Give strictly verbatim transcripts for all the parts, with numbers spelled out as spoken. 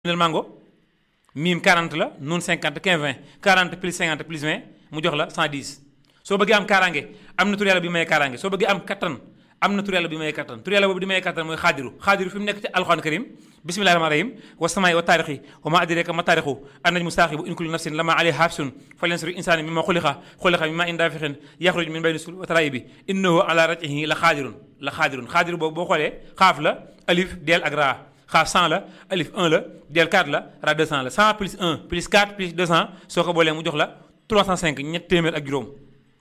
bindal mango mim quarante la nun cinquante quinze vingt quarante plus cinquante plus vingt mu jox la cent dix soo bëggee am kaaraange am na tur yàlla bi may kaaraange soo bëggee am kattan am na tur yàlla bi may kattan tur yàlla boobu di may kattan mooy xaadiru xaadiru fi mu nekk ci alxuraan karim bismillahi rahmaani rahim wa samaai wa taarixi wa ma adraka ma taarixu an najmu saaxibu in kullu nafsin lama alayha hafsun falyansuru insaani mimma xuliqa xuliqa mimma in daafixin yaxruj min bayni sul wa taraayibi innahu ala raj'ihi la xaadirun la xaadirun xaadiru boobu boo xoolee xaaf la alif deel ak raa xaaf cent la alif un la del quatre la ra deux cent la cent plus un plus quatre plus deux cent soo ko boolee mu jox la trois cent cinq ñett téeméer ak juróom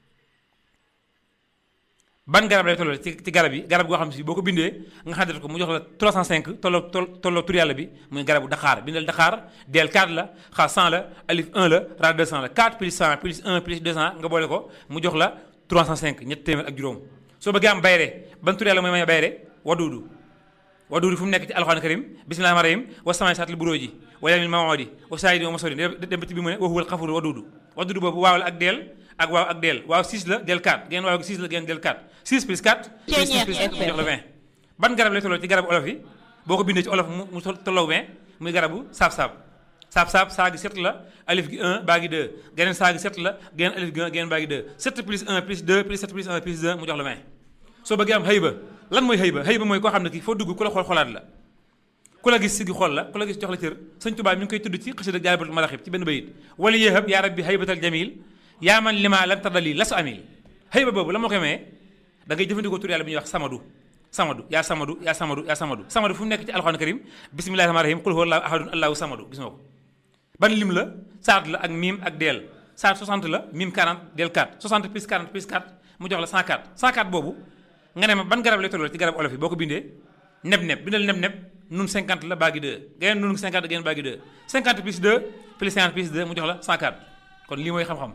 ban garab lay tolloo ci ci garab yi garab goo xam si boo ko bindee nga xaddate ko mu jox la trois cent cinq tolloo tolloo tur yàlla bi muy garabu daxaar bindal daxaar del quatre la xaaf cent la alif un la ra deux cent la quatre plus cent plus un plus deux cent nga boole ko mu jox la trois cent cinq ñett téeméer ak juróom soo bëggee am bayre ban tur yàlla mooy may bayre waduudu waduudu fu mu nekk ci alxuraan karim bismillahi rahmaani rahim wa samaai saatil buróoji wa yawmil maw'udi wa saayidin wa masori dem ci bi mu ne wa huwal xafuuru waduudu waduudu boobu waaw la ak deel ak waaw ak deel waaw six la del quatre ngeen waaw six la ngeen del quatre six plus quatre plus six plus cinq mu jox la vingt ban garab lay tolloo ci garabu olof yi boo ko bindee ci olof mu tolloo vingt muy garabu saab-saab saab-saab saa gi sept la alif gi un baa gi deux geneen saa gi sept la geneen alif gi un geneen baa gi deux sept plus un plus deux plus sept plus un plus deux mu jox la vingt soo bëggee am xëyba lan mooy xëyba xëyba mooy koo xam ne kii foo dugg ku la xool xoolaat la ku la gis si gi xool la ku la gis jox la cër sëñ Tuubaa mi ngi koy tudd ci xasida Jaalibatul Maraaxib ci benn bayit wala yéexab yaa rabbi xëybatal jamil yaa man lima lam tardali lasu amil xëyba boobu la moo koy maye da ngay jëfandikoo tur yàlla bi ñuy wax samadu samadu yaa samadu yaa samadu yaa samadu samadu fu mu nekk ci alxuraan karim bismillahi rahmaani rahim qul huwa allahu ahadun allahu samadu gis nga ko ban lim la saat la ak miim ak deel saat soixante la miim quarante deel quatre soixante plus quarante plus quatre mu jox la cent quatre cent quatre boobu nga ne ma ban garab lay tolloo ci garab olof yi boo ko bindee neb neb bindal neb neb nun cinquante la baagi deux geneen nun cinquante geneen baagi deux cinquante plus deux plus cinquante plus deux mu jox la cent quatre kon lii mooy xam-xam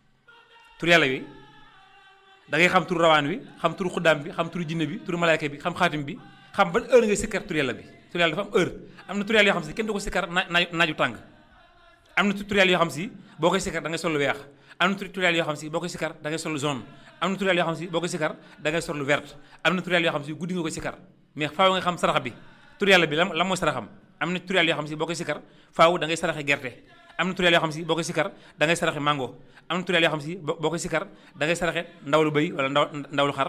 tur yàlla wi da ngay xam tur rawaan wi xam tur xuddaam bi xam tur jinne bi tur malaayka bi xam xaatim bi xam ban heure ngay sikkar tur yàlla bi tur yàlla dafa am heure am na tur yàlla yoo xam si kenn du ko sikkar naaj naaju tàng am na tur yàlla yoo xam si boo koy sikkar da ngay sol lu weex am na tur yàlla yoo xam si boo koy sikkar da ngay sol lu jaune am na tur yàlla yoo xam si boo koy sikkar da ngay sol lu vert am na tur yàlla yoo xam si guddi nga koy sikkar mais faaw nga xam sarax bi tur yàlla bi lan lan mooy saraxam am na tur yàlla yoo xam si boo koy sikkar faaw da ngay saraxe gerte am na tur yàlla yoo xam si boo koy sikkar da ngay saraxe mango am na tur yàlla yoo xam si boo koy sikkar da ngay saraxe ndaw lu bëy wala ndaw ndaw lu xar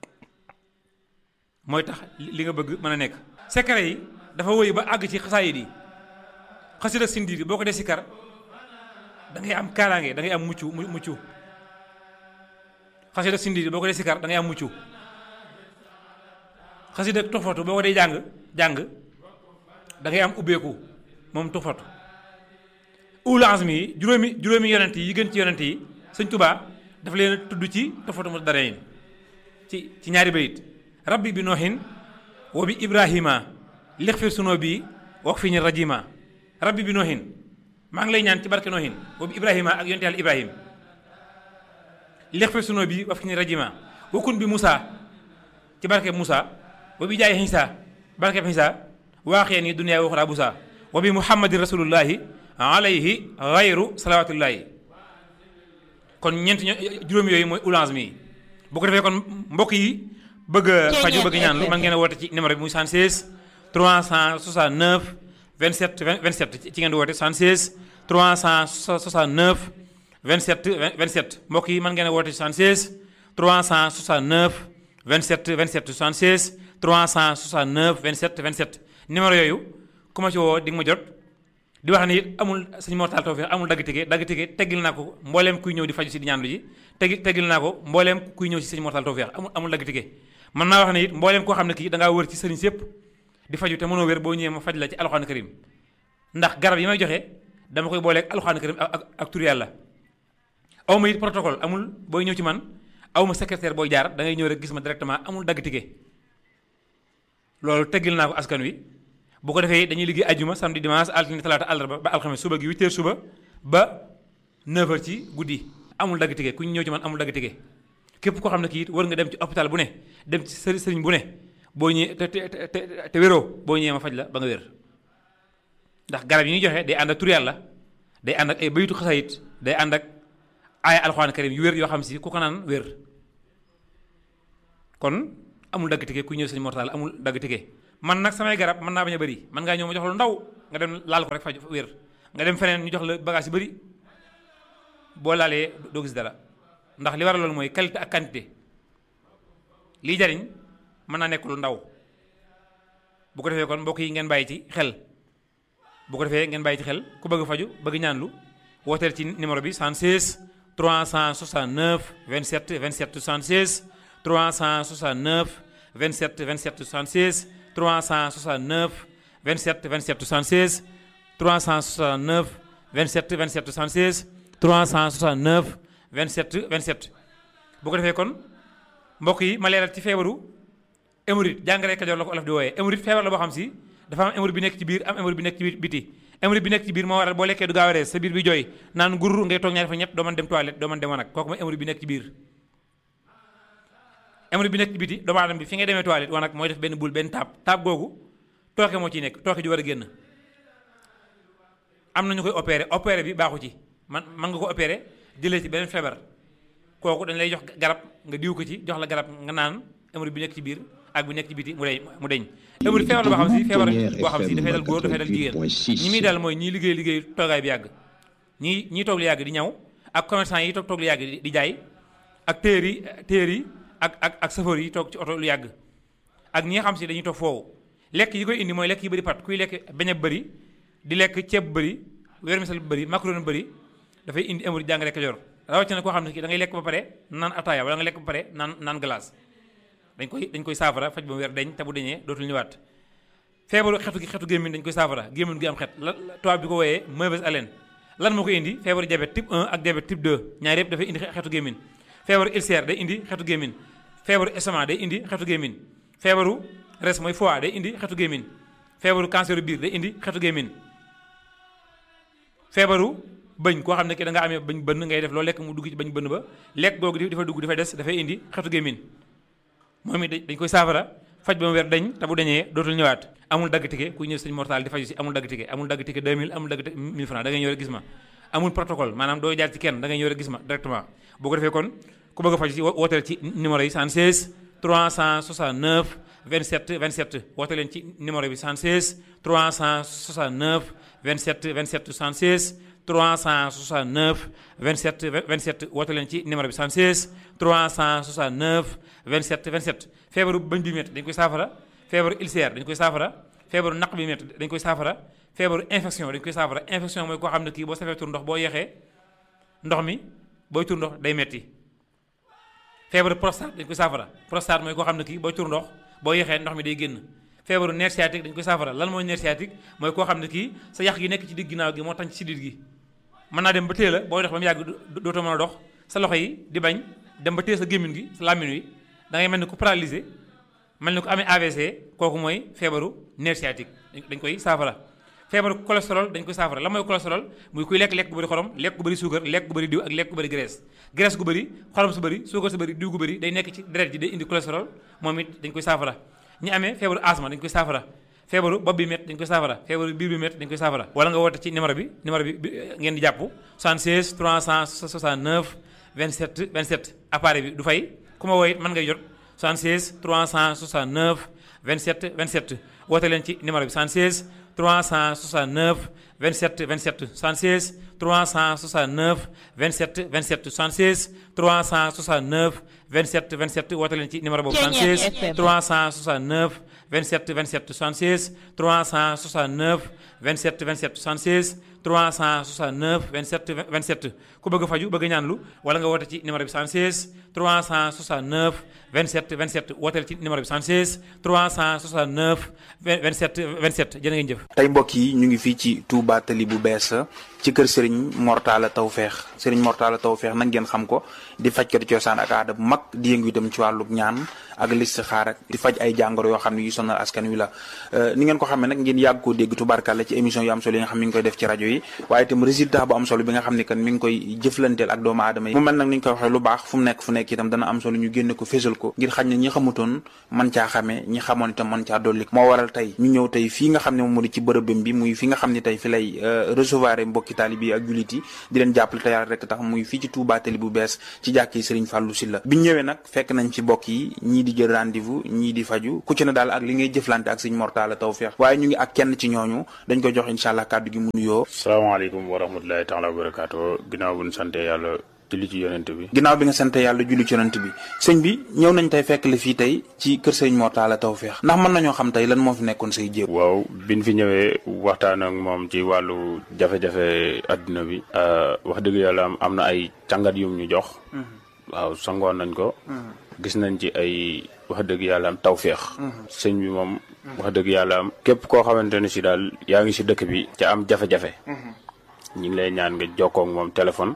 mooy tax li nga bëgg mën a nekk secret yi dafa wëy ba àgg ci xasaayid yi xasida sindiir yi boo ko dee sikkar da ngay am kaaraange da ngay am mucc mucc xasida sindiir yi boo ko dee sikkar da ngay am mucc xasida tofatu boo ko dee jàng jàng da ngay am ubbeeku moom tofatu ulul azmi yi juróomi juróomi yonent yi gën ci yonent yi sëñ Tuubaa dafa leen tudd ci tofatu mu darayin ci ci ñaari bayit rabbi bi noohin wa bi ibrahima lixfir sunoo bi wax fi ñu rajima rabbi bi noohin maa ngi lay ñaan ci barke noohin wa bi ibrahima ak yonent yàlla ibrahim lixfir sunoo bi wax fi ñu rajima wakun bi Moussa ci barke Moussa wa bi jaay Xiisa barke Xiisa waaxee ni duniyaa waxuraa busa wa bi muhammadin rasulullahi alayhi xayru salawatullahi kon ñeent juróom yooyu mooy ulance mi bu ko defee kon mbokk yi bëgg a faju bëgg ñaan lu man ngeen a woote ci numéro bi muy soixante-seize trois cent soixante-neuf vingt-sept vingt-sept ci ngeen di woote soixante-seize trois cent soixante-neuf vingt-sept vingt-sept mbokk yi man ngeen a woote soixante-seize trois cent soixante-neuf vingt-sept vingt-sept soixante-seize trois cent soixante-neuf vingt-sept vingt-sept numéro yooyu ku ma ci woo di nga ma jot di wax ni it amul sëñ Mor Talla Tawfekh amul dagg tige dagg tige teggil naa ko mbooleem kuy ñëw di faju si di ñaan lu ji teggi teggil naa ko mbooleem kuy ñëw si sëñ Mor Talla Tawfekh amul amul dagg tige man naa wax ne it mbooleem koo xam ne kii da ngaa wër ci sëriñ sépp di faju te mënoo wér boo ñëwee ma faj la ci alxuraan karim ndax garab yi may joxe dama koy booleeg alxuraan karim ak ak tur yàlla aw ma it protocole amul booy ñëw ci man aw ma secrétaire booy jaar da ngay ñëw rek gis ma directement amul dagg tige loolu teggil naa ko askan wi bu ko defee dañuy liggéey ajjuma samedi dimanche altine talaata àllarba ba alxames suba gi huit heures suba ba neuf heures ci guddi amul dagg tige ku ñu ñëw ci man amul dagg tige képp koo xam ne kii war nga dem ci hôpital bu ne dem ci sëriñ sëriñ bu ne boo ñëwee te te te te wéroo boo ñëwee ma faj la ba nga wér ndax garab yi ñuy joxe day ànd ak tur yàlla day ànd ak ay bayitu xasayit day ànd ak aaya alxuraan karim yu wér yoo xam si ku ko naan wér kon amul dagg tige ku ñëw sëriñ Mor Talla amul dagg tige man nag samay garab mën naa bañ a bëri man ngaa ñëw ma jox lu ndaw nga dem laal ko rek faj wér nga dem feneen ñu jox la bagage yu bëri boo laalee doo gis dara ndax li waral loolu mooy qualité ak quantité lii jariñ mën naa nekk lu ndaw bu ko defee kon mbokk yi ngeen bàyyi ci xel bu ko defee ngeen bàyyi ci xel ku bëgg faju bëgg ñaanlu wooteel ci numéro bi soixante-seize trois cent soixante-neuf vingt-sept vingt-sept soixante-seize trois cent soixante-neuf vingt-sept vingt-sept soixante-seize trois cent soixante-neuf vingt-sept vingt-sept soixante-seize trois cent soixante-neuf vingt-sept vingt-sept soixante-seize trois cent soixante-neuf vingt-sept vingt-sept bu ko defee kon mbokk yi ma leeral ci feebaru hémorroïde jàngare Kajoor la ko olof di wooyee hémorroïde feebar la boo xam si dafa am hémorroïde bi nekk ci biir am hémorroïde bi nekk ci biir biti hémorroïde bi nekk ci biir moo waral boo lekkee du gaaw a rees sa biir bi jooy naan gur ngay toog ñaari fa ñett doo mën dem toilette doo mën dem wanag kooku mooy hémorroïde bi nekk ci biir hémorroïde bi nekk ci biti doomu aadama bi fi ngay demee toilette wanag mooy def benn bul benn taab taab googu tooke moo ciy nekk tooke ju war a génn am na ñu koy opéré opéré bi baaxu ci man man nga ko opéré jëlee ci beneen feebar kooku dañ lay jox garab nga diw ko ci jox la garab nga naan hémorroïde bi nekk ci biir ak bi nekk ci biti mu deñ mu deñ hémorroïde feebar la boo xam si feebar boo xam si dafay dal góor dafay dal jigéen ñi muy dal mooy ñii liggéey liggéey toogaay bi yàgg ñii ñii toog lu yàgg di ñaw ak commerçant yi toog toog lu yàgg di jaay ak téer yi téer yi ak ak ak chauffeur yi toog ci oto lu yàgg ak ñi nga xam si dañuy toog foofu lekk yi koy indi mooy lekk yi bëri pat kuy lekk beñe bëri di lekk ceeb bu bëri vermicelle bu bëri macaroni bu bëri dafay indi hémorroïde jàngare Kajoor rawatina koo xam ne kii da ngay lekk ba pare naan ataaya wala nga lekk ba pare naan naan glace dañ koy dañ koy saafara faj ba mu weer deñ te bu deñee dootul ñëwaat feebaru xetu gi xetu gémmiñ dañ koy saafara gémmiñ gi am xet la tubaab bi ko wooyee mauvaise haleine lan moo koy indi feebaru diabète type un ak diabète type deux ñaar yëpp dafay indi xetu gémmiñ feebaru ulcère day indi xetu gémmiñ feebaru estomac day indi xetu gémmiñ feebaru res mooy foie day indi xetu gémmiñ feebaru cancer biir day indi xetu gémmiñ feebaru bëñ koo xam ne ki da nga amee bañ bënn ngay def loolu lekk mu dugg ci bañ bënn ba lekk googu di dafa dugg dafay des dafay indi xetu gémmiñ moom it dañ koy saafara faj ba mu weer dañ te bu dañee dootul ñëwaat amul dagg tike ku ñëw sëñ mortal di faju si amul dagg tike amul dagg tike deux mille amul dagg tike mille francs da ngay ñëw rek gis ma amul protocole maanaam doo jaar ci kenn da ngay ñëw rek gis ma directement boo ko defee kon ku bëgg a faju si wooteel ci numéro yi soixante-seize trois cent soixante-neuf vingt-sept vingt-sept woote leen ci numéro bi soixante-seize trois cent soixante-neuf vingt-sept vingt-sept soixante-seize trois cent soixante-neuf vingt-sept vingt-sept woote leen ci numéro bi soixante-seize trois cent soixante-neuf vingt-sept vingt-sept feebaru bëñ bi métti dañ koy saafara feebaru ulcère dañ koy saafara feebaru naq bi métti dañ koy saafara feebaru infection dañ koy saafara infection mooy koo xam ne kii boo safee tur ndox boo yeexee ndox mi booy tur ndox day metti feebaru prostate dañ koy saafara prostate mooy koo xam ne kii booy tur ndox boo yeexee ndox mi day génn feebaru nerf sciatique dañ koy saafara lan mooy nerf sciatique mooy koo xam ne kii sa yax gi nekk ci digg ginnaaw gi moo tax ci sidit gi mën naa dem ba téye la booy dox ba mu yàgg dootoo mën a dox sa loxo yi di bañ dem ba téye sa gémmiñ gi sa làmmiñ wi da ngay mel ni ku paralysé mel ni ku amee A V C kooku mooy feebaru nerf sciatique dañ koy saafara feebaru cholestérol dañ koy saafara la mooy cholestérol muy kuy lekk lekk gu bëri xorom lekk gu bëri suukar lekk gu bëri diw ak lekk gu bëri graisse graisse gu bëri xorom su bëri suukar su bëri diw gu bëri day nekk ci deret ji day indi cholestérol moom it dañ koy saafara ñi amee feebaru asma dañ koy saafara feebaru bopp bi métti dañ koy saafara feebaru biir bi métti dañ koy saafara wala nga woote ci numéro bi numéro bi ngeen di jàpp soixante-seize trois cent soixante-neuf vingt-sept vingt-sept appareil bi du fay ku ma woo it mën ngay jot soixante-seize trois cent soixante-neuf vingt-sept vingt-sept woote leen ci numéro bi soixante-seize trois cent soixante-neuf vingt-sept vingt-sept soixante-seize trois cent soixante-neuf vingt-sept vingt-sept soixante-seize trois cent soixante-neuf vingt-sept vingt-sept woote leen ci numéro boobu soixante-seize trois cent soixante-neuf vingt-sept vingt-sept soixante-seize trois cent soixante-neuf vingt-sept vingt-sept soixante-seize trois cent soixante-neuf vingt-sept vingt-sept ku bëgg a faju bëgg a ñaanlu wala nga woote ci numéro bi soixante-seize trois cent soixante-neuf vingt-sept vingt-sept wooteel ci numéro bi soixante-seize trois cent soixante-neuf vingt-sept vingt-sept jërë ngeen jëf. tey mbokk yi ñu ngi fii ci Touba Tali bu bees ci kër Serigne Mor Talla Tawfekh Serigne Mor Talla Tawfekh nag ngeen xam ko di fajkatu cosaan ak aada bu mag di yëngu itam ci wàllu ñaan ak listixaar ak di faj ay jàngoro yoo xam ne yu sonal askan wi la ni ngeen ko xamee nag ngeen yàgg koo dégg tubarkalla ci émission yu am solo yi nga xam ne ñu ngi koy def ci rajo yi wi waaye itam résultat bu am solo bi nga xam ne kan mi ngi koy jëflanteel ak doomu aadama yi mu mel nag ni ñu koy waxee lu baax fu mu nekk fu nekk itam dana am solo ñu génne ko fésal ko ngir xañ na ñi xamutoon man caa xamee ñi xamoon itam man caa dolli moo waral tey ñu ñëw tey fii nga xam ne moom moo di ci bërëbam bi muy fi nga xam ne tey fi lay recevoir mbokki taalibe yi ak jullit yi di leen jàppale te yàlla rek tax muy fii ci Touba Tali bu bees ci jàkki Serigne Fallou Sylla biñ ñëwee nag fekk nañ ci bokk yi ñii di jël rendez-vous ñii di faju ku ci ne daal ak li ngay jëflante ak Serigne Mortalla Tawfekh waaye ñu ngi ak kenn ci ñooñu dañ ko jox incha allah kàddu gi mu nuyoo. salaamaaleykum wa rahmatulahi taala wa barakaatu ginnaaw bu ñu sante yàlla julli ci yonent bi ginnaaw bi nga sant yàlla julli ci yonent bi sëñ bi ñëw nañ tey fekk la fii tey ci kër Serigne Mortalla Tawfekh ndax mën nañoo xam tey lan moo fi nekkoon say jéem. waaw biñ fi ñëwee waxtaan ak moom ci wàllu jafe-jafe adduna bi wax dëgg yàlla am na ay càngat yum ñu jox waaw sangoon nañ ko gis nañ ci ay wax dëgg yàlla am tawféex sëñ bi moom wax dëgg yàlla am képp koo xamante ne si daal yaa ngi si dëkk bi ca am jafe-jafe ñu ngi lay ñaan nga jokkoo ak moom téléphone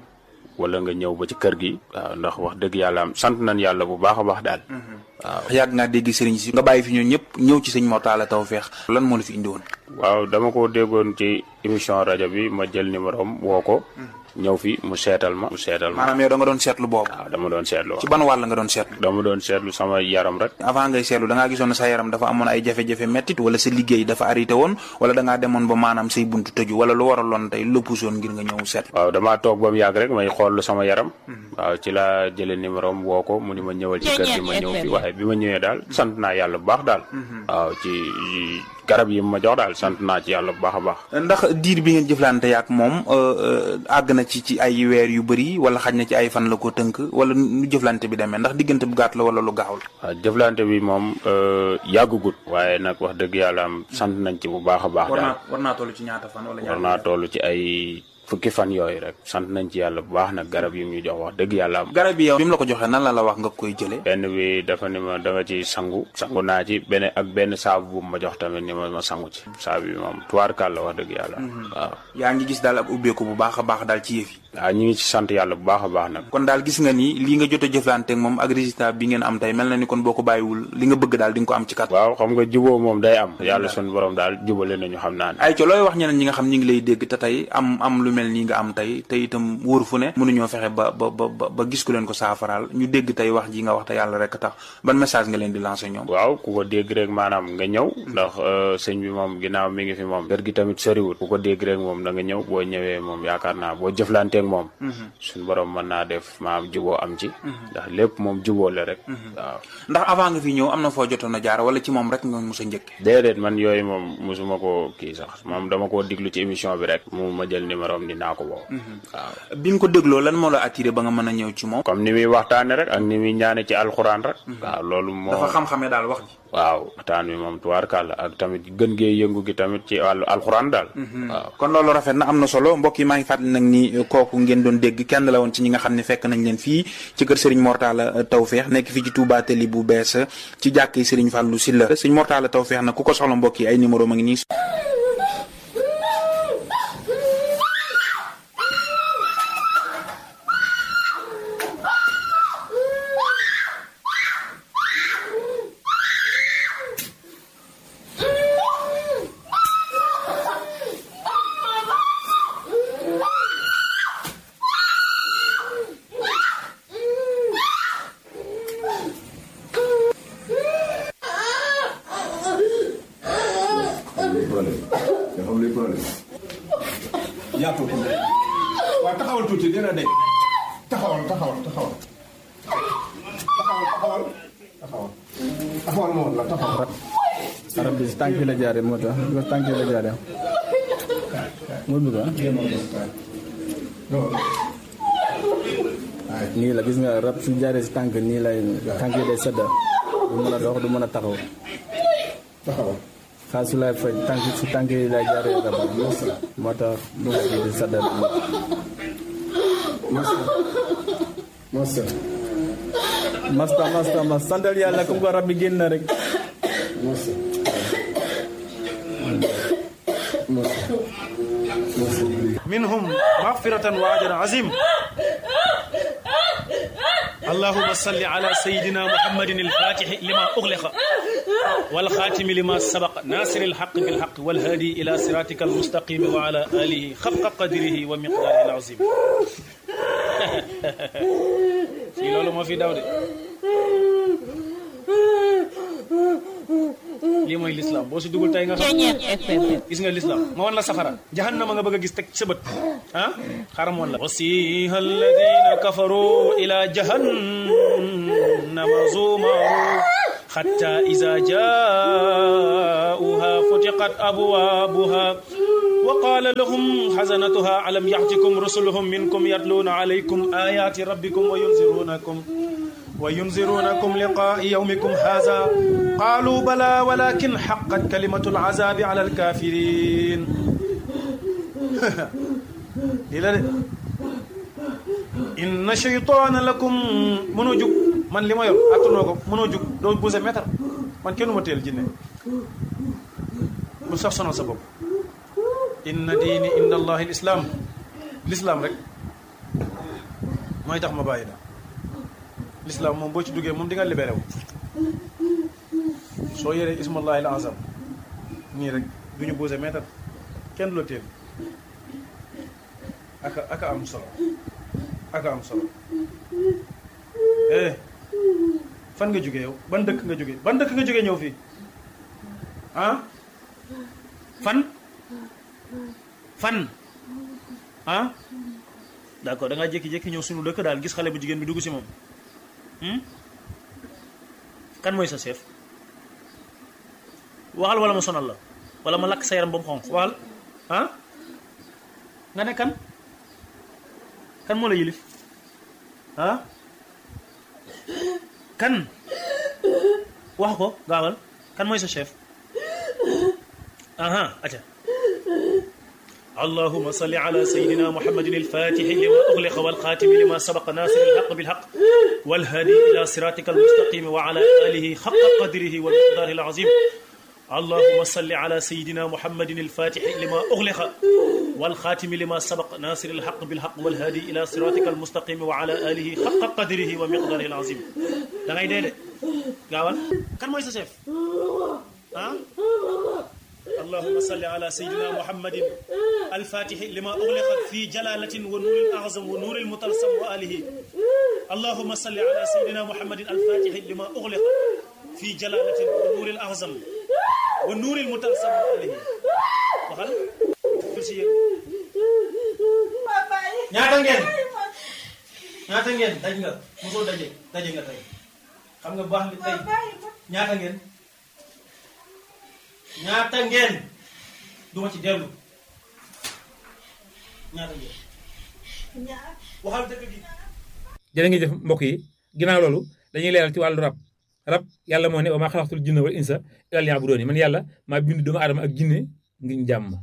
wala nga ñëw ba ci kër gi waaw ndax wax dëgg yàlla am sant nañ yàlla bu baax a baax daal waaw yàgg ngaa dégg sëriñ si nga bàyyi fi ñoo ñëpp ñëw ci sëñ Mortalla Tawfekh lan moo la fi indi woon. waaw dama ko déggoon ci émission rajo bi ma jël numéro am woo ko ñëw fi mu seetal ma mu seetal ma maanaam yow da nga doon seetlu boobu. waaw dama doon seetlu ci ban wàll nga doon seetlu. dama doon seetlu sama yaram rek. avant ngay seetlu da ngaa gisoon ne sa yaram dafa amoon ay jafe-jafe mettit wala sa liggéey dafa arrêté woon wala da ngaa demoon ba maanaam say buntu tëju wala lu waraloon tey lu pusoon ngir nga ñëw seetlu. waaw damaa toog ba mu yàgg rek may xool sama yaram. waaw ci laa jëlee numéro am woo ko mu ni ma ñëwal ci kër gi ma ñëw fi waaye bi ma ñëwee daal sant naa yàlla bu baax daal. waaw ci garab yi ma jox daal sant naa ci yàlla bu baax a baax. ndax diir bi ngeen jëflante yaak moom àgg na ci ci ay weer yu bëri wala xaj na ci ay fan la ko tënk wala nu jëflante bi demee ndax diggante bu gàtt la wala lu gaaw la. waaw jëflante bi moom yàggugut waaye nag wax dëgg yàlla am sant nañ ci bu baax a baax. war naa war naa toll ci ñaata fan wala ñaata war naa toll ci ay fukki fan yooyu rek sant nañ ci yàlla bu baax nag garab yi ñu jox wax dëgg yàlla am. garab yi yow bi mu la ko joxee nan la la wax nga koy jëlee. benn bi dafa ni ma da nga ci sangu sangu naa ci benn ak benn saabu bu ma jox tamit ni ma ma sangu ci saabu bi moom tuwaarkaal la wax dëgg yàlla. waaw yaa ngi gis daal ak ubbeeku bu baax a baax daal ci yëf yi. waaw ñu ngi ci sant yàlla bu baax a baax nag. kon daal gis nga ni lii nga jot a jëflante ak moom ak résultat bi ngeen am tey mel na ni kon boo ko bàyyiwul li nga bëgg daal di nga ko am ci kat. waaw xam nga juboo moom day am. yàlla sunu borom daal jubale nañu xam naa ne. ay co looy wax ñeneen ñi nga xam ñi ngi lay dégg te tey am am lu mel nii nga am tey te itam wóor fu ne mënuñoo fexe ba ba ba ba gis ku leen ko saafaraal ñu dégg tey wax ji nga wax te yàlla rek tax ban message nga leen di lancer ñoom. waaw ku ko dégg rek maanaam nga ñëw ndax sëñ bi moom ginnaaw mi ngi fi moom kër gi tamit soriwul ku ko dégg rek moom da nga ñëw boo ñëwee moom yaakaar naa boo jëflanteeg moom suñu borom mën naa def maam juboo am ci ndax lépp moom juboo la rek waaw ndax avant nga fi ñëw am na foo jotoon a jaar wala ci moom rek nga mos a njëkk. déedéet man yooyu moom mosuma ko kii sax moom dama koo diglu ci émission bi rek mu ma jël numéro am dinaa ko woo waaw bi nga ko dégloo lan moo la attiré ba nga mën a ñëw ci moom. comme ni muy waxtaane rek ak ni muy ñaane ci alxuraan rek waaw loolu moo dafa xam-xamee daal wax ji. waaw waxtaan wi moom tubaarkàlla ak tamit gën gee yëngu gi tamit ci wàllu alxuraan daal waaw kon loolu rafet na am na solo mbokk yi maa ngi fàttali nag ni kooku ngeen doon dégg kenn la woon ci ñi nga xam ne fekk nañ leen fii ci kër Serigne Mortalla Tawfekh nekk fii ci Touba Tali bu bees ci jàkk yi Serigne Fallou Sylla Serigne Mortalla Tawfekh nag ku ko soxla mbokk yi ay numéro ma ngi nii yaatoo ko waaw taxawal tuuti dina de taxawal taxawal taxawal taxawal taxawal taxawal taxawal moo la taxawal arab bi si tànk la jaare moo tax bi tànk la jaare moo bëgg ah nii la gis nga rab su jaaree si tànk nii lay tànk yi day sedda du mën a dox du mën a taxaw taxawal xaalis su lay fay tànk si tànk yi lay jaaree rab moo tax du ma di sedda masta masta masta masta santal yàlla comme ko rab bi génn na rek masta masta منهم مغفرة وأجر عظيم اللهم صل على سيدنا محمد الفاتح لما أغلق والخاتم لما سبق ناصر الحق بالحق والهادي إلى صراطك المستقيم وعلى آله حق قدره ومقداره العظيم في لولو ما في داودي lii mooy l'islam boo si dugul tey nga xam gis nga l'islam ma wan la safara jahannama nga bëgg a gis teg sa bët ah xaram woon la wasiha alladina kafaru ila jahannama zumaru hatta iza jaauha futiqat abwabuha wa qala lahum hazanatuha alam ya'tikum rusuluhum minkum yatluna alaykum ayati rabbikum wa yunzirunakum وينذرونكم لقاء يومكم هذا قالوا بلى ولكن حقت كلمة العذاب على الكافرين إن الشيطان لكم منوجك من لما ير أتنوكم منوجك دو بوزة متر من كنو متيل جنة مصفصنا سبب إن ديني إن الله الإسلام الإسلام رك ما يتخ مبايدا l'islam moom boo ci duggee moom di nga libéré wu soo yoree ismullahi al azam nii rek du ñu bouse mètre kenn du la teel aka aka am solo aka am solo eh fan nga jógee yow ban dëkk nga jógee ban dëkk nga jógee ñëw fii ah fan fan ah d'accord da ngaa jékki-jékki ñëw sunu dëkk daal gis xale bu jigéen bi dugg si moom kan mooy sa chef waxal wala ma sonal la wala ma lakk sa yaram ba mu xonq waxal ah nga ne kan kan moo la yilif ah kan wax ko gaawal kan mooy sa chef aha aca اللهم صل على سيدنا محمد الفاتح لما أغلق والخاتم لما سبق ناصر الحق بالحق والهادي إلى صراطك المستقيم وعلى آله حق قدره والمقدار العظيم اللهم صل على سيدنا محمد الفاتح لما أغلق والخاتم لما سبق ناصر الحق بالحق والهادي إلى صراطك المستقيم وعلى آله حق قدره ومقداره العظيم da ngay dee de gaawal kan mooy sa chef ah اللهم صل على سيدنا محمد الفاتح لما أغلق في جلالة ونور الأعظم ونور المطلسم وآله اللهم صل على سيدنا محمد الفاتح لما أغلق في جلالة ونور الأعظم ونور المطلسم وآله وخل كرسي ñaata ngeen ñaata ngeen daj nga mosoo daje daje nga tey xam nga baax li tey ñaata ngeen ñaata ngeen duma ci dellu ñaata ngeen waxal dëgg gi jërë ngi jëf mbokk yi ginnaaw loolu dañuy leeral ci wàllu rab rab yàlla moo ne wa maa xalaqtul jinna wal insa illa liya'buduun man yàlla maa bind doomu aadama ak jinne ngir ñu jàmm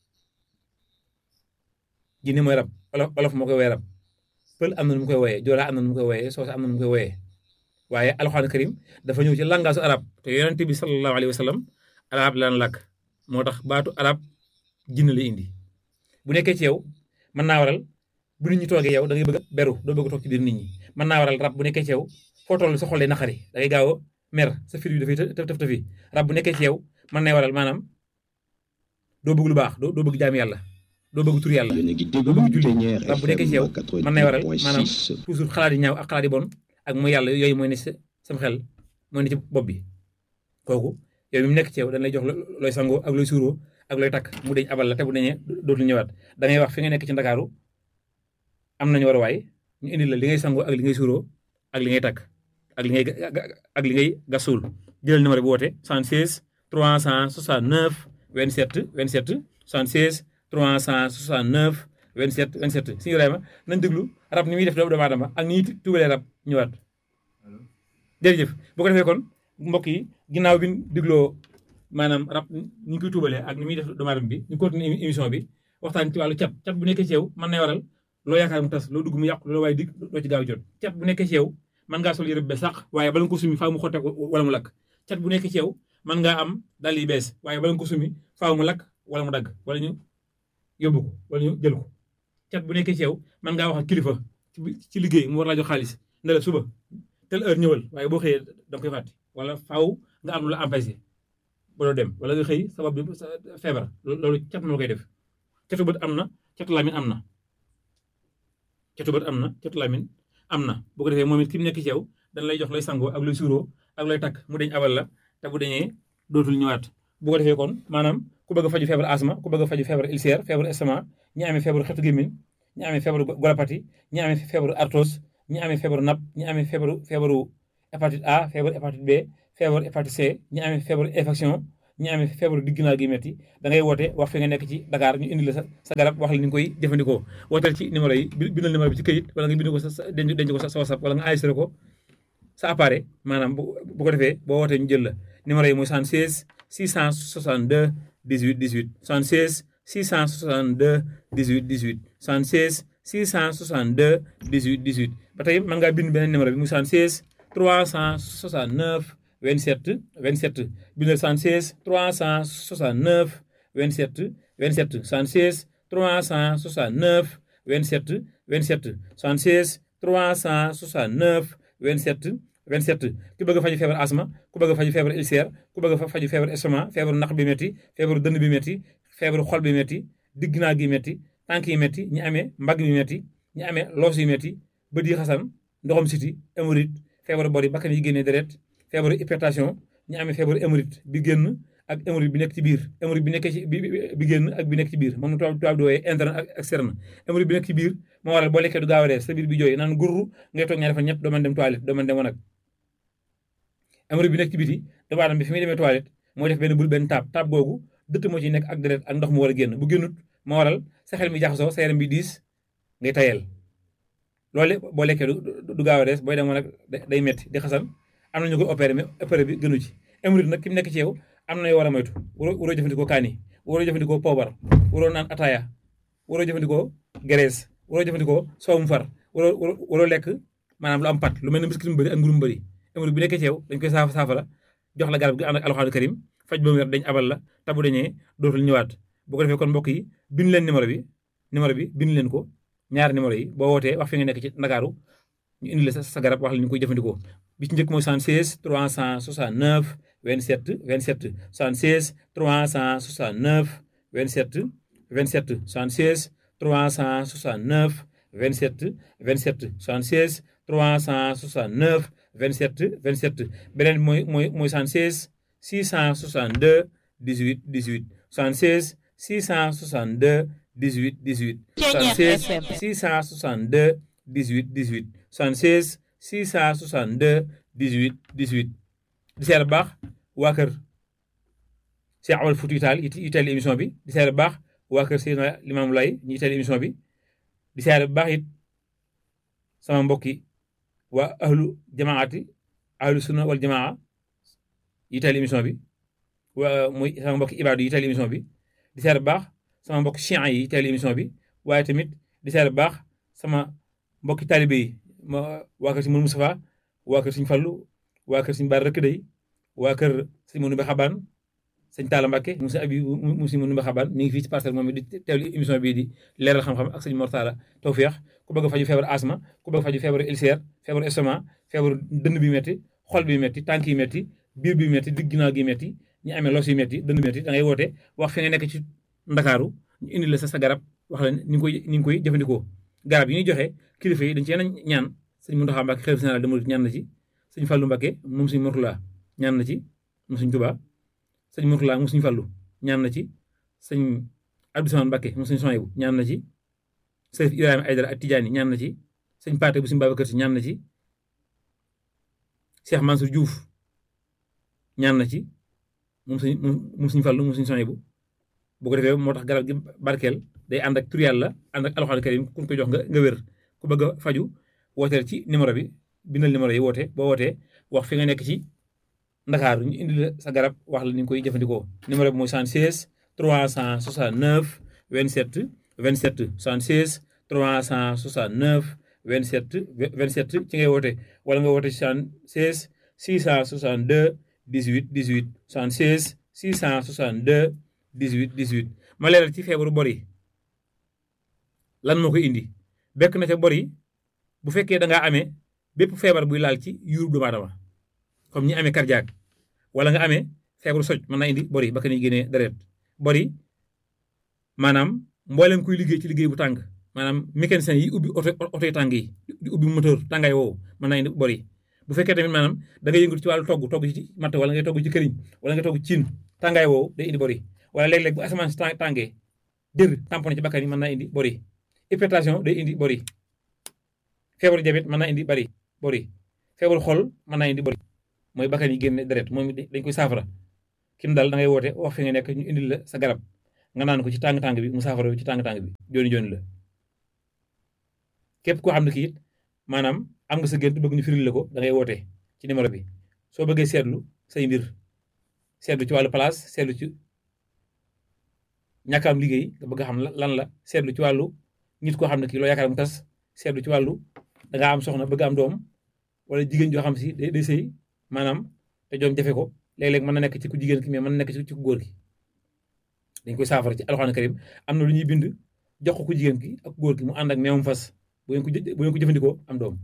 jinne mooy rab olof olof moo koy woowee rab pël am na nu mu koy wooyee joolaa am na nu mu koy wooyee soose am na nu mu koy wooyee waaye alxuraan karim dafa ñëw ci langaasu arab te yonente bi sallallahu alayhi wa sallam arab lan làkk moo tax baatu arab jinne la indi bu nekkee ci yow mën naa waral bu nit ñi toogee yow da ngay bëgg a beru doo bëgg a toog ci biir nit ñi mën naa waral rab bu nekkee ci yow foo toll sa xol day naqari da ngay gaaw a mer sa fir bi dafay tëf tëf tëfi rab bu nekkee ci yow mën nay waral maanaam doo bëgg lu baax doo doo bëgg jaam yàlla doo bëgg tur yàlla doo bëgg julli rab bu nekkee ci yow mën nay waral maanaam toujours xalaat yi ñaaw ak xalaat yi bon ak mooy yàlla yooyu mooy ne sa sam xel mooy ne ci bopp bi kooku yow mi mu nekk ci yow dañ lay jox looy sangoo ak looy suuroo ak looy takk mu deñ abal la te bu deñee dootul ñëwaat da ngay wax fi nga nekk ci Ndakaaru am nañu war a waay ñu indi la li ngay sangoo ak li ngay suuroo ak li ngay takk ak li ngay ak li ngay gasul jëlal numéro bi woote soixante-seize trois cent soixante-neuf vingt-sept vingt-sept soixante-seize trois cent soixante-neuf vingt-sept vingt-sept si Ibrahima nañ déglu rab ni muy def doomu aadama ak ni ñuy tubalee rab ñëwaat jërëjëf boo ko defee kon mbokk yi ginnaaw bi ñu digloo maanaam rab ni ñu koy tuubalee ak ni muy def doomu aadama bi ñu continuer émission bi waxtaan ci wàllu cat cat bu nekkee ci yow mën na waral loo yaakaar mu tas loo dugg mu yàqu loo waaye dig doo ci gaaw jot cat bu nekkee ci yow mën ngaa sol yëre bu bees sax waaye bala nga ko sumi faaw mu xotte wala mu lakk cat bu nekkee ci yow mën ngaa am dal yi bees waaye bala nga ko sumi faaw mu lakk wala mu dagg wala ñu yóbbu ko wala ñu jël ko cat bu nekkee ci yow mën ngaa wax ak kilifa ci liggéey mu war laa jox xaalis ne la suba tel heure ñëwal waaye boo xëyee da nga koy fàtte wala faaw nga am lu la empêché ba doo dem wala nga xëy sabab bi sa feebar loolu cat moo koy def catu bët am na catu lamin am na catu bët am na catu lamin am na bu ko defee moom it ki mu nekk ci yow dañ lay jox lay sangoo ak lay suuroo ak lay takk mu deñ abal la te bu deñee dootul ñëwaat bu ko defee kon maanaam ku bëgg a faju feebar asma ku bëgg a faju feebar ulcère feebar estomac ñi amee feebaru xetu gémmiñ ñi amee feebaru golopati ñi amee feebaru arthrose ñi amee feebaru napp ñi amee feebaru feebaru hépatite A feebaru hépatite B feebaru hépatite C ñi amee feebaru infection ñi amee feebaru digg naa gi metti da ngay woote wax fi nga nekk ci Dakar ñu indi la sa sa garab wax la ni nga koy jëfandikoo wooteel ci numéro yi bindal numéro bi ci këyit wala nga bind ko sa denc denc ko sa WhatsApp wala nga enregistré ko sa appareil maanaam bu bu ko defee boo wootee ñu jël la numéro yi mooy soixante-seize six cent soixante-deux dix-huit dix-huit soixante-seize six cent soixante-deux dix-huit dix-huit soixante-seize six cent soixante-deux dix-huit dix-huit ba tey mën ngaa bind beneen numéro bi muy soixante-seize trois cent soixante-neuf vingt-sept vingt-sept bindal soixante-seize trois cent soixante-neuf vingt-sept vingt-sept soixante-seize trois cent soixante-neuf vingt-sept vingt-sept soixante-seize trois cent soixante-neuf vingt-sept vingt-sept ku bëgg a faju feebar asma ku bëgg a faju feebar ulcère ku bëgg a faju feebar estomac feebaru naq bi métti feebaru dënn bi métti feebaru xol bi métti digg naa gi métti tànk yi métti ñi amee mbagg bi métti ñi amee loos yi métti bët yi xasan ndoxam siti hémorroïde feebaru bor yi bakkan yi génnee deret feebaru hypertension ñi amee feebaru hémorroïde bi génn ak hémorroïde bi nekk ci biir hémorroïde bi nekkee ci bi bi génn ak bi nekk ci biir moom tubaab tubaab di wooyee interne ak externe hémorroïde bi nekk ci biir moo waral boo lekkee du gaaw a rees sa biir bi jooy naan gurru ngay toog ñaari fan ñett doo mën dem toilette doo mën dem wanag hémorroïde bi nekk ci biti doomu aadama bi fi muy demee toilette mooy def benn bul benn taab taab googu dëtt moo ci nekk ak deret ak ndox mu war a génn bu génnut moo waral sa xel mi jaxasoo sa yaram bi diis ngay tayel loolu boo lekkee du gaaw a rees booy dem wanag day metti di xasan am na ñu koy opéré mais opéré bi gënu ci hémorroïde nag ki mu nekk ci yow am na yoo war a moytu waroo waroo jëfandikoo kaani waroo jëfandikoo poobar waroo naan ataaya waroo jëfandikoo graisse waroo jëfandikoo soowum far waroo waroo lekk maanaam lu am pat lu mel ne biscuit mu bëri ak mburu mu bëri hémorroïde bi nekkee ci yow dañ koy saafa saafara jox la garab gi ànd ak alxuraan karim faj ba mu wér dañ abal la tabu dañee dootul ñëwaat bu ko defee kon mbokk yi bind leen numéro bi numéro bi bind leen ko ñaari numéro yi boo wootee wax fi nga nekk ci Ndakaaru ñu indi la sa sa garab wax la ñu koy jëfandikoo bi ci njëkk mooy soixante-seize trois cent soixante-neuf vingt-sept vingt-sept soixante-seize trois cent soixante-neuf vingt-sept vingt-sept soixante-seize trois cent soixante-neuf vingt-sept vingt-sept soixante-seize trois cent soixante-neuf vingt-sept vingt-sept beneen mooy mooy mooy soixante-seize six cent soixante-deux dix-huit dix-huit soixante-seize six cent soixante-deux dix-huit dix-huit soixante-seize six cent soixante-deux dix-huit dix-huit soixante-seize six cent soixante-deux dix-huit dix-huit di seer baax waa kër Cheikh Amadou Fouti Tall yi teel émission bi di seer baax waa kër Seydina Limamou Laye ñi teel émission bi di seer baax it sama mbokki waa ahlu jamaati ahlu sunna wal jamaa yi teel émission bi waa muy sama mbokki ibaadu yi teel émission bi di seer baax sama mbokki chian yi teel émission bi waaye tamit di seer baax sama mbokki taalibe yi ma waa kër si Mourou Moustapha waa kër Sëñ Fallu waa kër Sëñ Bara Rëkk Day waa kër Sëñ Mourou Mbe Xabaan Sëñ Talla Mbàkke mu si abi mu si Mourou Mbe Xabaan mi ngi fii ci parcelle moom di teewlu émission bii di leeral xam-xam ak Sëñ Mortala Tawfeex ku bëgg a faju feebar asma ku bëgg a faju feebar ulcère feebar estomac feebar dënn bi metti xol bi metti tànk yi metti biir bi metti digg ginnaaw gi metti ñi amee los yi metti dënn bi metti da ngay woote wax fi nga nekk ci Ndakaaru ñu indi la sa sa garab wax la ni ngi koy ni ngi koy jëfandikoo garab yi ñuy joxe kilifa yi dañ ci yenn ñaan Sëñ Mountakha Mbacké xalifa général des mourides ñaan na ci Sëñ Fallu Mbacké moom Sëñ Mourtala ñaan na ci moom Sëñ Tuubaa Sëñ Mourtala moom Sëñ Fallu ñaan na ci Sëñ Abdou Samane Mbacké moom Sëñ Sohaybu ñaan na ci Sëñ Ibrahima Aydara ak Tidiane ñaan na ci Sëñ Paate bu Sëñ Babacar Si ñaan na ci Cheikh Mansour Diouf ñaan na ci moom Sëñ moom Sëñ Fallu moom Sëñ Sohaybu bu ko defee moo tax garab gi barkeel day ànd ak tur Yàlla ànd ak alxuraan karim ku ko jox nga nga wér ku bëgg a faju wooteel ci numéro bi bindal numéro yi woote boo wootee wax fi nga nekk ci Ndakaaru ñu indi la sa garab wax la ni nga koy jëfandikoo numéro bi mooy soixante-seize trois cent soixante-neuf vingt-sept vingt-sept soixante-seize trois cent soixante-neuf vingt-sept vingt-sept ci ngay woote wala nga woote soixante-seize six cent soixante-deux dix-huit dix-huit soixante-seize six cent soixante-deux dix-huit dix-huit ma leeral ci feebaru bor yi lan moo koy indi bekk na ca bor yi bu fekkee da ngaa amee bépp feebar buy laal ci yuurub doomu aadama comme ñi amee cardiaque wala nga amee feebaru soj mën naa indi bori bakkan yi génnee deret bori maanaam mboolem kuy liggéey ci liggéey bu tàng maanaam mécanicien yi ubbi oto oto yi tàng yi di ubbi moteur tàngaay woowu mën naa indi bori bu fekkee tamit maanaam da nga yëngatu ci wàllu togg togg ci matt wala ngay togg ci këriñ wala ngay togg ciin tàngaay woowu day indi bori wala léeg-léeg bu asamaan si tàngee dër tamponné ci bakkan yi mën naa indi bori hypertension day indi bori feebaru diabète mën naa indi bari bori feebaru xol mën naa indi bori mooy bakkan yi génne deret moom dañ koy saafara kim daal da ngay woote wax fi nga nekk ñu indil la sa garab nga naan ko ci tàng-tàng bi mu saafara ci tàng-tàng bi jooni jooni la képp koo xam ne kii it maanaam am nga sa gént bëgg ñu firil la ko da ngay woote ci numéro bi soo bëggee seetlu say mbir seetlu ci wàllu place seetlu ci ñàkk am liggéey nga bëgg a xam lan la seetlu ci wàllu nit koo xam ne kii loo yaakaar mu tas seetlu ci wàllu da ngaa am soxna bëgg am doom wala jigéen joo xam si day day sëy maanaam te doom jafe ko léeg-léeg mën na nekk ci ku jigéen ki mais mën na nekk ci ku góor ki dañ koy saafara ci alxuraan karim am na lu ñuy bind jox ko ku jigéen ki ak góor ki mu ànd ak meewum fas bu ngeen ko bu ngeen ko jëfandikoo am doom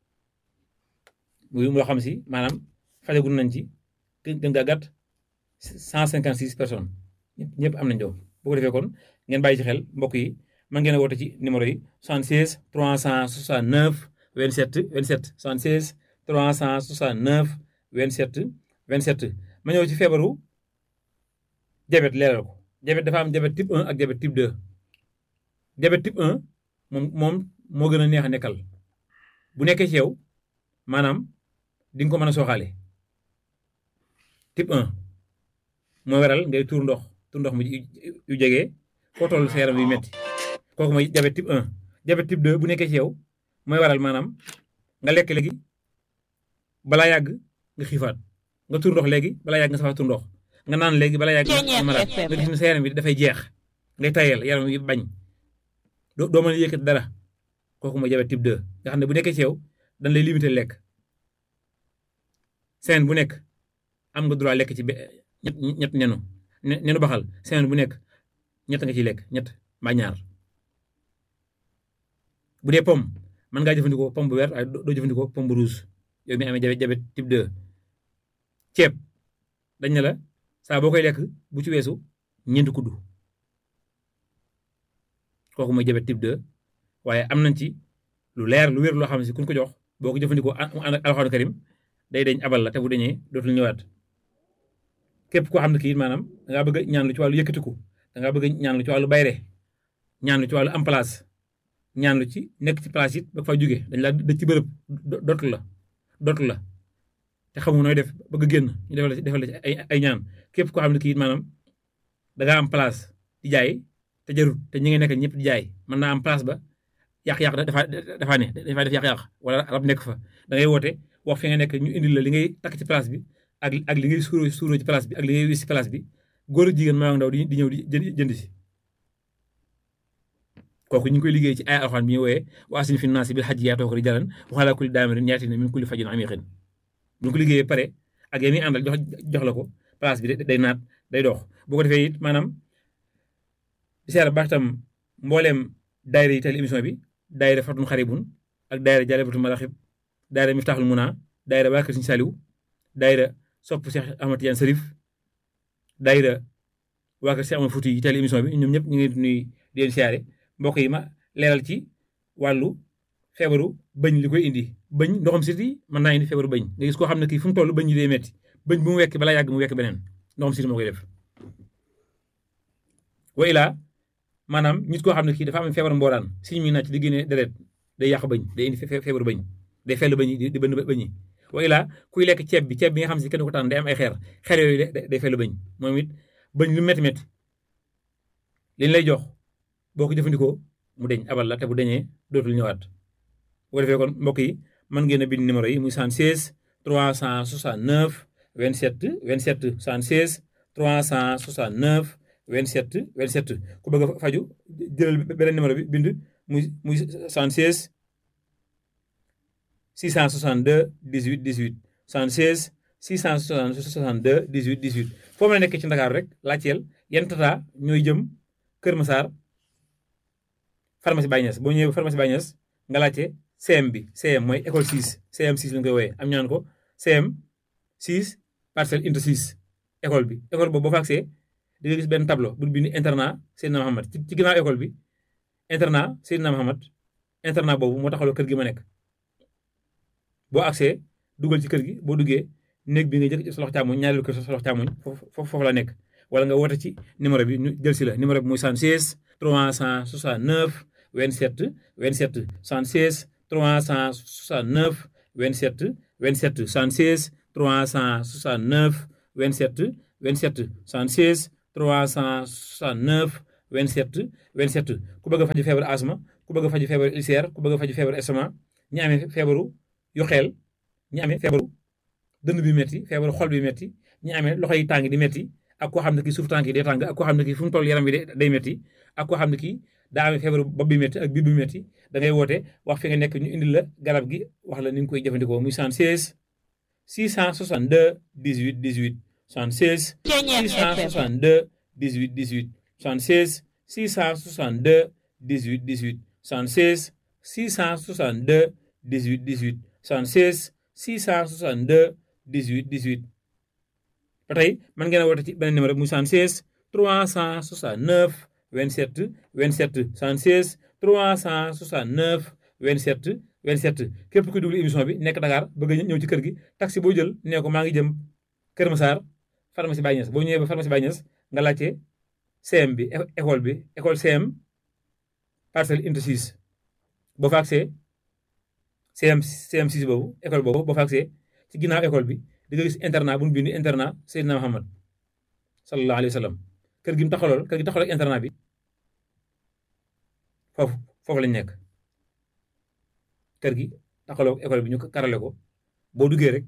muy loo xam si maanaam fajagul nañ ci gën gaa gàtt cent cinquante six personnes ñëpp ñëpp am nañ doom boo ko defee kon ngeen bàyyi ci xel mbokk yi mën ngeen a woote ci numéro yi soixante-seize trois cent soixante-neuf vingt-sept vingt-sept soixante-seize trois cent soixante-neuf vingt-sept vingt-sept ma ñëw ci feebaru diabète leeral ko diabète dafa am diabète type un ak diabète type deux diabète type un moom moom moo gën a neex a nekkal bu nekkee ci yow maanaam di nga ko mën a sooxaale type un moo waral ngay tuur ndox tuur ndox mu yu jege foo toll sa yaram yu metti kooku mooy diabète type un diabète type deux bu nekkee ci yow mooy waral maanaam nga lekk léegi balaa yàgg nga xiifaat nga tuur ndox léegi balaa yàgg nga safaat tuur ndox nga naan léegi balaa yàgg nga maraat nga gis ne sa yaram bi dafay jeex ngay tayel yaram yi bañ doo doo mën a yëkkati dara kooku mooy diabète type deux nga xam ne bu nekkee ci yow dañ lay limité lekk semaine bu nekk am nga droit lekk ci ñett ñett nenu nenu baxal semaine bu nekk ñett nga ciy lekk ñett mbaa ñaar bu dee pomme mën ngaa jëfandikoo pomme bu vert waaye doo jëfandikoo pomme bu rouge yow mi amee diabète type deux ceeb dañ ne la saa boo koy lekk bu ci weesu ñeenti kuddu kooku mooy diabète type deux waaye am nañ ci lu leer lu wér loo xam ne si kuñ ko jox boo ko jëfandikoo mu ànd ak alxuraan karim day dañ abal la te bu dañee dootul ñëwaat képp koo xam ne kii maanaam da ngaa bëgg ñaan lu ci wàllu yëkkatiku da ngaa bëgg ñaan lu ci wàllu bayre ñaan lu ci wàllu am place ñaan lu ci nekk ci place it ba fa jóge dañ laa dëj ci bërëb dootu la dootu la te xamu nooy def bëgg génn ñu defal la defal la ci ay ay ñaan képp koo xam ne kii maanaam da ngaa am place di jaay te jarut te ñi nga nekk ñëpp di jaay mën naa am place ba yàq-yàq dafa dafa ne dafa def yàq-yàq wala rab nekk fa da ngay woote wax fi nga nekk ñu indil la li ngay takk ci place bi ak ak li ngay suuroo suuroo ci place bi ak li ngay wis ci place bi góor ak jigéen maa ndaw di di ñëw di jënd jënd si kooku ñu ngi koy liggéey ci ay alxuraan bi ñu wooyee wa asin fi naasi bil hajji yaatoo ko rijalan wa alaa kulli daamirin yaatina min kulli fajjin amiiqin bu ñu ko liggéeyee pare ak yéen ñi àndal jox jox la ko place bi day naat day dox boo ko defee it maanaam di seer baax tam mbooleem daayira yi teel émission bi daayira Fatun Xaribun ak daayira Jaalibatul Maraaxib daayira Miftaaxul Munaa daayira waa Kër Sëñ Saliou daayira sopp Cheikh Ahmad Tidiane Sarif daayira waa Kër Cheikh Ahmad Fouti yi teel émission bi ñoom ñëpp ñu ngi nuy di leen siyaare mbokk yi ma leeral ci wàllu feebaru bëñ li koy indi bëñ ndoxam siti mën naa indi feebaru bëñ nga gis koo xam ne kii fu mu toll bëñ yi day metti bëñ bu mu wekk balaa yàgg mu wekk beneen ndoxam siti moo koy def wa ilaa maanaam nit koo xam ne kii dafa am feebaru mbooraan siñ mi nàcc di génne deret day yàq bëñ day indi feebaru bëñ day fell bëñ di bënn bëñ yi wa ilaa kuy lekk ceeb bi ceeb bi nga xam si kenn ko tànn day am ay xeer xeer yooyu day fell bëñ moom it bëñ lu métti métti liñ lay jox boo ko jëfandikoo mu deñ abal la te bu deñee dootul ñëwaat bu ko defee kon mbokk yi mën ngeen a bind numéro yi muy soixante-seize trois cent soixante-neuf vingt-sept vingt-sept soixante-seize trois cent soixante-neuf vingt-sept vingt-sept ku bëgg a faju jëlal beneen numéro bi bind muy muy soixante-seize six cent soixante-deux dix-huit dix-huit soixante-seize six cent soixante-deux dix-huit dix-huit foo mën a nekk ci Ndakaaru rek laajteel yan tata ñooy jëm Kër Massar pharmacie Baye Niass boo ñëwee pharmacie Baye Niass nga laajte C M bi C M mooy école six C M six lañ koy wooyee am ñu naan ko C M six parcelle unité six école bi école boobu boo fa agsee di nga gis benn tableau bu bind internat Seydina Mohamed ci ci ginnaaw école bi internat Seydina Mohamed internat boobu moo taxawloo kër gi ma nekk boo agsee dugal ci kër gi boo duggee néeg bi nga jëkk sa loxo càmmoñ ñaareelu kër sa loxo càmmoñ foofu foofu la nekk wala nga woote ci numéro bi ñu jël si la numéro bi muy soixante-seize trois cent soixante-neuf vingt-sept vingt-sept soixante-seize trois cent soixante-neuf vingt-sept vingt-sept soixante-seize trois cent soixante-neuf vingt-sept vingt-sept soixante-seize trois cent soixante-neuf vingt-sept vingt-sept ku bëgg a faju feebaru asma ku bëgg a faju feebaru ulcère ku bëgg a faju feebaru estomac ñi amee feebaru yu xeel ñi amee feebaru dënn bi metti feebaru xol bi metti ñi amee loxo yi tàng di metti ak koo xam ne kii suuf tànk yi day tàng ak koo xam ne kii fu mu toll yaram bi day metti ak koo xam ne kii daa amee feebaru bopp bi metti ak biir bi metti da ngay woote wax fi nga nekk ñu indil la garab gi wax la ni nga koy jëfandikoo muy soixante-seize six cent soixante-deux dix-huit dix-huit soixante-seize six cent soixante-deux dix-huit dix-huit soixante-seize six cent soixante-deux dix-huit dix-huit soixante-seize six cent soixante-deux dix-huit dix-huit soixante-seize six cent soixante-deux dix-huit dix-huit ba tey mën ngeen a woote ci beneen numéro muy soixante-seize trois cent soixante-neuf vingt-sept vingt-sept soixante-seize trois cent soixante-neuf vingt-sept vingt-sept képp kuy duglu émission bi nekk Dakar bëgg a ñëw ci kër gi taxi boo jël nee ko maa ngi jëm Kër Massar pharmacie Baye Niass boo ñëwee ba pharmacie Baye Niass nga laajte C M bi école bi école C M parcelle unité six boo fa agsee C M C M six boobu école boobu boo fa agsee ci ginnaaw école bi di nga gis internat bu ñu bind internat Seydina Mohamed sallallahu alayhi wa sallam kër gi mu taxawal kër gi taxawal ak internat bi foofu foofu lañ nekk kër gi taxawal école bi ñu karale ko boo duggee rek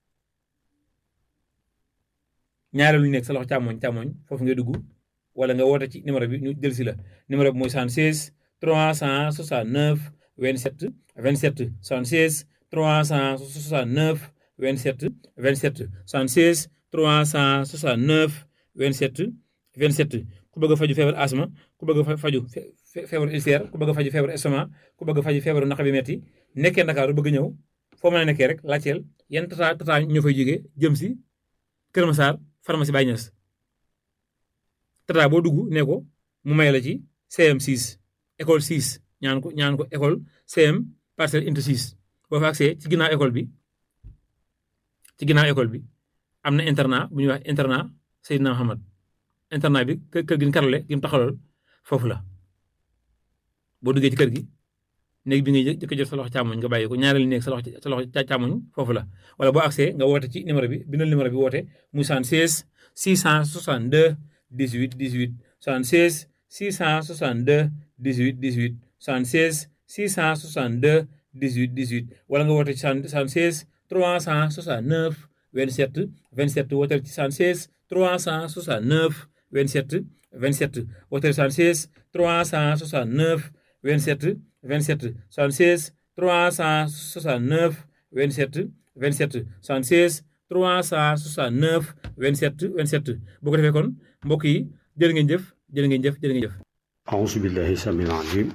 ñaareelu nekk sa loxo càmmoñ càmmoñ foofu ngay dugg wala nga woote ci numéro bi ñu jël si la numéro bi mooy soixante-seize trois cent soixante-neuf vingt-sept vingt-sept soixante-seize trois cent soixante-neuf vingt-sept vingt-sept soixante-seize trois cent soixante-neuf vingt-sept vingt-sept ku bëgg a faju feebar asma ku bëgg a faju feebar ulcère ku bëgg a faju feebar estomac ku bëgg a faju feebaru naq bi metti nekkee Ndakaaru bëgg ñëw foo mën a nekkee rek laajteel yan tata tata ñoo fay jógee jëm si Kër Massar pharmacie Baye Niass tata boo dugg ne ko mu may la ci C M six école six ñaan ko ñaan ko école C M parcelle unité six boo fa agsee ci ginnaaw école bi ci ginnaaw école bi am na internat bu ñuy wax internat Seydina Mohamed internat bi kër kër gi ñu karale gi mu taxawal foofu la boo duggee ci kër gi néeg bi ngay jëkk jot sa loxo càmmoñ nga bàyyi ko ñaareelu néeg sa loxo sa loxo càmmoñ foofu la wala boo agsee nga woote ci numéro bi bindal numéro bi woote muy soixante-seize six cent soixante-deux dix-huit dix-huit soixante-seize six cent soixante-deux dix-huit dix-huit soixante-seize six cent soixante-deux dix-huit dix-huit wala nga woote ci soixante-seize trois cent soixante-neuf vingt-sept vingt-sept wooteel ci soixante-seize trois cent soixante-neuf vingt-sept vingt-sept wooteel soixante-seize trois cent soixante-neuf vingt-sept vingt-sept soixante-seize trois cent soixante-neuf vingt-sept vingt-sept soixante-seize trois cent soixante-neuf vingt-sept vingt-sept boo ko defee kon mbokk yi jërë ngeen jëf jërë ngeen jëf jërë ngeen jëf أعوذ بالله السميع العليم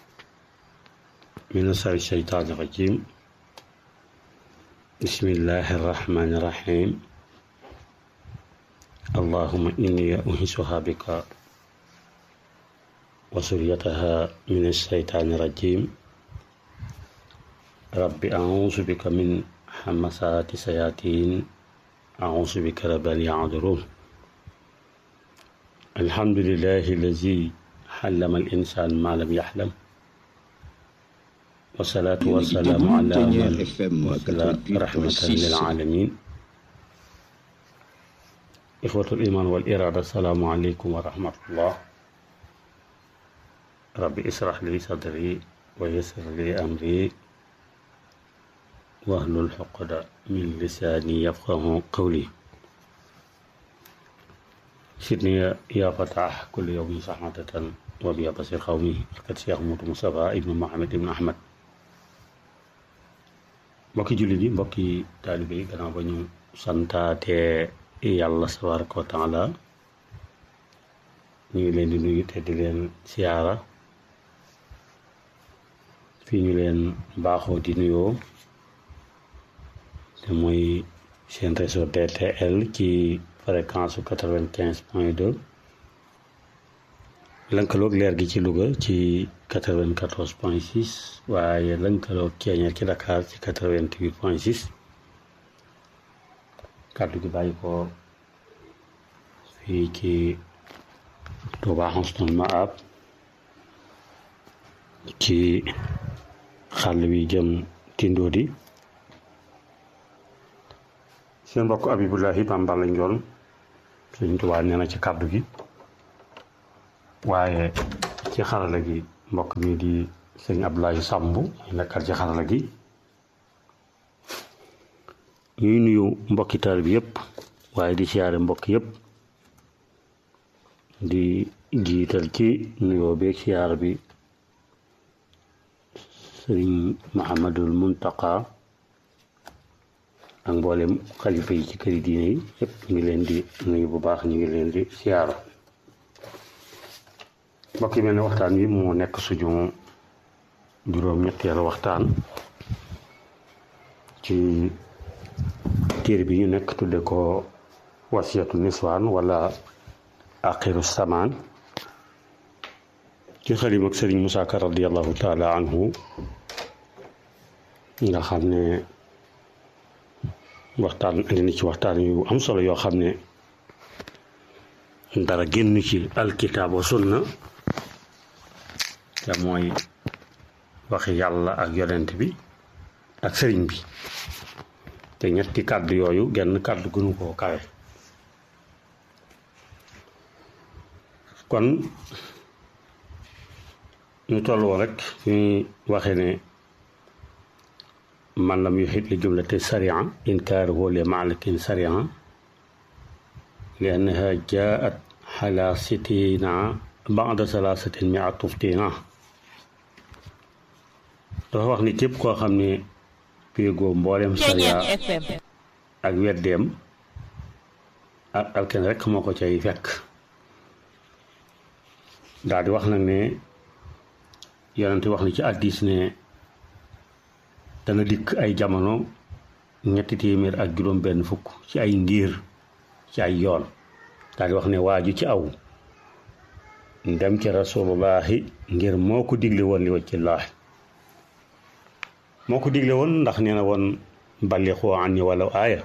من الشيطان الرجيم بسم الله الرحمن الرحيم اللهم إني أنسها بك وسريتها من الشيطان الرجيم رب أعوذ بك من همسات الشياطين أعوذ بك رب أن يحضرون الحمد لله الذي علم الإنسان ما لم يحلم والصلاة والسلام على من أرسل رحمة للعالمين إخوة الإيمان والإرادة السلام عليكم ورحمة الله ربي اشرح لي صدري ويسر لي أمري واحلل عقدة من لساني يفقه قولي سيدني يا فتاح كل يوم صحمة وبيا بصير قومي الكت شيخ موت مصطفى ابن محمد ابن أحمد mbokki jullit yi mbokki taalibe yi gannaaw ba ñu santaate yàlla tabaaraka wa taala ñu ngi leen di nuyu te di leen siyaara fii ñu leen baaxoo di nuyoo te mooy seen réseau D T L ci fréquence su quatre-vingt-quinze point deux lënkaloog leer gi ci Louga ci quatre-vingt-quatorze point six waaye lënkaloog Ceeñeer ci Dakar ci quatre-vingt-huit point six kàddu gi bàyyi ko fii ci Touba Husnul Maab ci xàll wi jëm Tindodi seen mbokk Abibulahi Bamba lañ doon Sëriñ Tuubaa nee na ci kàddu gi waaye ci xarala gi mbokk mi di sëñ Abdoulaye Samb ñu nekkal ci xarala gi ñuy nuyu mbokki taal bi yëpp waaye di siyaare mbokk yëpp di jiital ci nuyoo beeg siyaar bi sëriñ Muhammadul Muntaqa ak mboolem xalifa yi ci këri diine yi yëpp ñu ngi leen di nuyu bu baax ñu ngi leen di siyaara mbokk yi mel ne waxtaan wi moo nekk suñu juróom-ñetteelu waxtaan ci téere bi ñu nekk tudde ko wasiyatu niswaan wala axiru samaan ci xalim ak sëriñ Musaa Ka radiyallahu taala anhu nga xam ne waxtaan indi na ci waxtaan yu am solo yoo xam ne dara génn ci alkitaab wa sunna te mooy waxi yàlla ak yonent bi ak sëriñ bi te ñetti kàddu yooyu genn kàddu gënu koo kawe kon ñu tolloo rek ñuy waxe ne man lam yuhit li jumlati sariya inkaaruhu li maalakin sariya li annaha jaat xala sitina bada salaasatin mi at tuftina dafa wax ni képp koo xam ne péegoo mboolem sariya ak weddeem ak alken rek moo ko cay fekk daal di wax nag ne yonente wax ni ci hadiis ne dana dikk ay jamono ñetti téeméer ak juróom benn fukk ci ay ndiir ci ay yoon daal di wax ne waaju ci aw dem ci rasulullahi ngir moo ko digle woon li wajhillaahi moo ko digle woon ndax nee na woon balliqu anni walaw aaya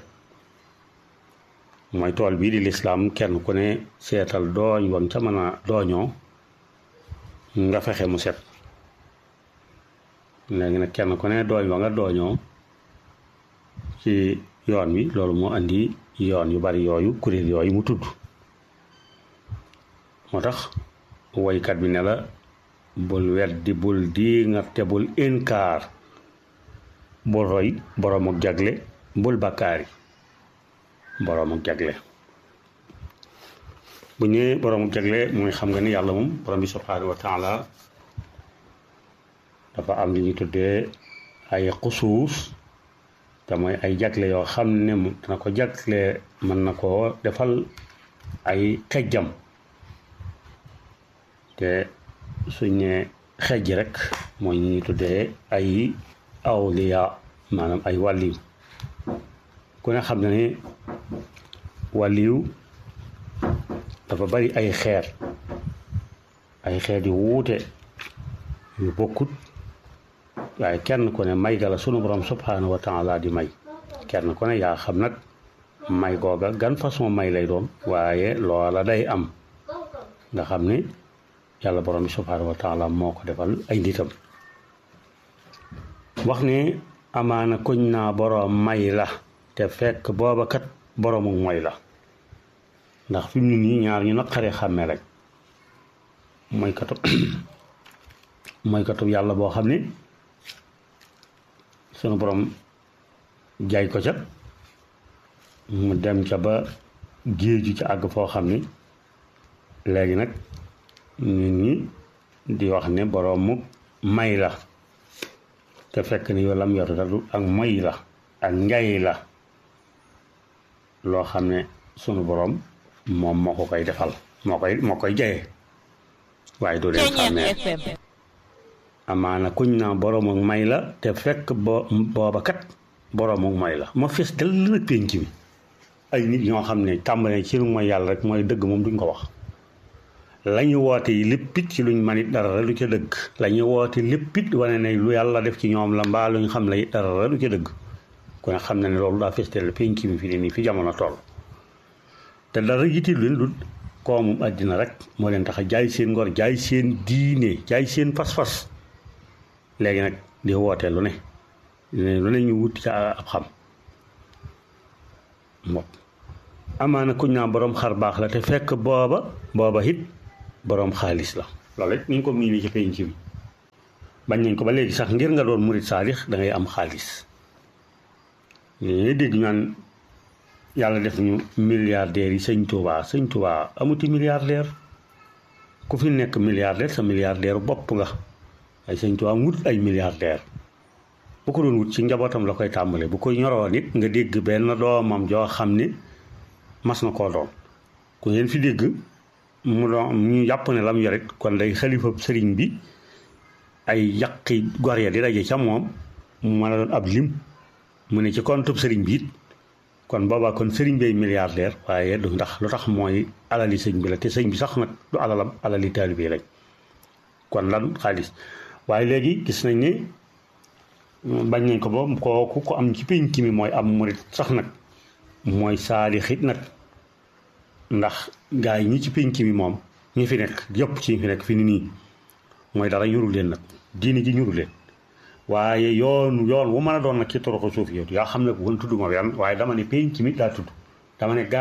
mooy tool bii di lislaam kenn ku ne seetal dooñ woon ca mën a dooñoo nga fexe mu set léegi nag kenn ku ne dooñ wa nga dooñoo ci yoon wi loolu moo andi yoon yu bari yooyu kuréel yooyu mu tudd moo tax woykat bi ne la bul weddi bul di nga te bul inkaar bul roy boroom ak jagle bul bàkkaari boroom ak jagle bu ñëwee boroom ak jagle mooy xam nga ni yàlla moom borom bi subhaanahu wa taala dafa am li ñu tuddee ay xusuus te mooy ay jagle yoo xam ne mu dana ko jagle mën na koo defal ay xejjam te suñ ne xejj rek mooy ñu ñu tuddee ay awliya maanaam ay wàlliw ku ne xam ne ne wàlliw dafa bari ay xeet ay xeet yu wuute yu bokkut waaye kenn ku ne may gala sunu borom subhaanahu wa taala di may kenn ku ne yaa xam nag may googa gan façon may lay doon waaye loola day am nga xam ne yàlla borom bi subhaanahu wa taala moo ko defal ay nditam wax ne amaana kuñ naa borom may la te fekk booba kat boroomu mooy la ndax fi mu ne nii ñaar ñu naqaree xàmmee rek mooy katub mooy katub yàlla boo xam ne sunu borom jaay ko ca mu dem ca ba géeju ca àgg foo xam ni léegi nag nit ñi di wax ne boroomu may la te fekk ni yow lam yor du ak moy la ak njay la loo xam ne sunu borom moom moo ko koy defal moo koy moo koy jaye waaye doo leen xàmmee amaana kuñ naa borom ak may la te fekk bo booba kat boroomu mooy la ma fees dal nag pénc mi ay nit ñoo xam ne tàmbalee ci lu mooy yàlla rek mooy dëgg moom duñ ko wax la ñu woote yi léppit ci luñ man it dara lu ca dëgg la ñu woote léppit wane ne lu yàlla def ci ñoom la mbaa luñ xam la it dara lu ca dëgg ku ne xam na ne loolu daa fees dal pénc mi fi ne nii fi jamono toll te dara yitti leen lu koomum àddina rek moo leen tax a jaay seen ngor jaay seen diine jaay seen fas-fas léegi nag di woote lu ne lu ne ñu wut ca ab xam moom amaana kuñ naa boroom xar baax la te fekk booba booba it boroom xaalis la loolu it ñu ko mii ni ci penc bi bañ nañ ko ba léegi sax ngir nga doon murit saalix da ngay am xaalis ñuy dégg ñaan yàlla def ñu milliardaires yi sëñ Touba sëñ Touba amuti milliardaire ku fi nekk milliardaire sa milliardaire bopp nga ay sëñ Touba wut ay milliardaire bu ko doon wut ci njabootam la koy tàmbale bu ko ñoroo nit nga dégg benn doomam joo xam ne mas na koo doon ku ngeen fi dégg mu doon ñu jàpp ne lam yorit kon day xalifa sëriñ bi ay yàqi gor ya di daje ca moom mu mën a doon ab lim mu ne ci compte sëriñ bi it kon boobaa kon sëriñ bay milliardaire waaye du ndax lu tax mooy alali sëñ bi la te sëñ bi sax nag du alalam alali taalibe lañ kon lan xaalis waaye léegi gis nañ ne bañ nañ ko ba kooku ko am ci pénc mi mooy am murit sax nag mooy saalixit nag ndax gaa yi ñi ci pénc mi moom ñi fi nekk yëpp ci ñi fi nekk fi ni nii mooy dara ñurul leen nag diini ji ñurul leen waaye yoon yoon wu mën a doon nag ci toroxo suuf yow yaa xam ne ko won tudd ma yan waaye dama ne pénc mi daa tudd dama ne gaa